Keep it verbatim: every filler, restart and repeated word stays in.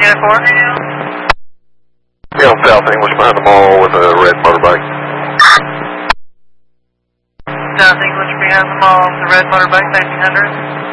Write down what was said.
ten four? Yeah, on South English behind the mall with a red motorbike. South English behind the mall with the red motorbike, nineteen hundred.